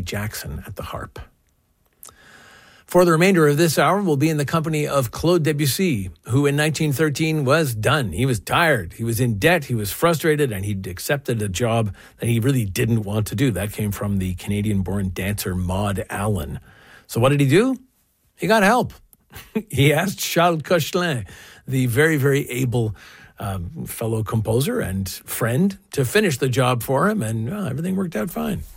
Jackson at the harp. For the remainder of this hour, we'll be in the company of Claude Debussy, who in 1913 was done. He was tired. He was in debt. He was frustrated, and he'd accepted a job that he really didn't want to do. That came from the Canadian-born dancer Maud Allen. So what did he do? He got help. He asked Charles Koechlin, the very, very able fellow composer and friend, to finish the job for him, and everything worked out fine.